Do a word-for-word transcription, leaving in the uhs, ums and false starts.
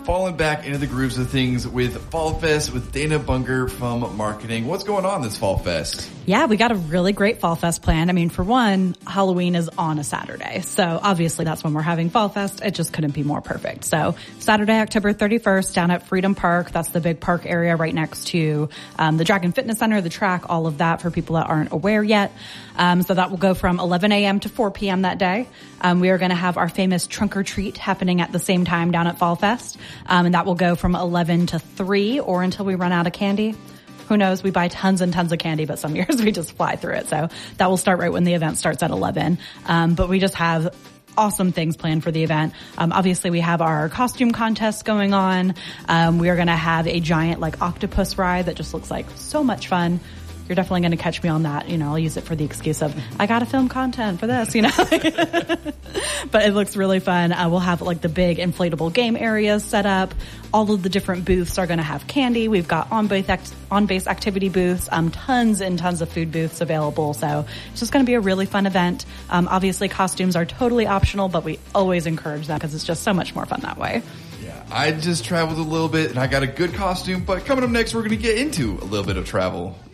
falling back into the grooves of things with Fall Fest with Dana Bunger from marketing. What's going on this Fall Fest? Yeah, we got a really great Fall Fest planned. I mean, for one, Halloween is on a Saturday. So obviously that's when we're having Fall Fest. It just couldn't be more perfect. So Saturday, October thirty-first, down at Freedom Park. That's the big park area right next to um, the Dragon Fitness Center, the track, all of that for people that aren't aware yet. Um, so that will go from eleven a.m. to four p.m. that day. Um, we are going to have our famous trunk or treat happening at the same time down at Fall Fest. Um, and that will go from eleven to three or until we run out of candy. Who knows? We buy tons and tons of candy, but some years we just fly through it. So that will start right when the event starts at eleven. Um, but we just have awesome things planned for the event. Um, obviously we have our costume contest going on. Um, we are going to have a giant like octopus ride that just looks like so much fun. You're definitely going to catch me on that. You know, I'll use it for the excuse of, I got to film content for this, you know. But it looks really fun. Uh, we'll have like the big inflatable game areas set up. All of the different booths are going to have candy. We've got on-base, act- on-base activity booths, um, tons and tons of food booths available. So it's just going to be a really fun event. Um, obviously costumes are totally optional, but we always encourage that because it's just so much more fun that way. Yeah, I just traveled a little bit and I got a good costume, but coming up next, we're going to get into a little bit of travel.